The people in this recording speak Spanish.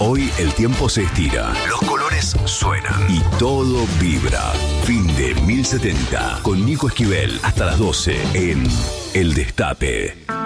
Hoy el tiempo se estira, los colores suenan y todo vibra. Fin de 1070 con Nico Esquivel hasta las 12 en El Destape.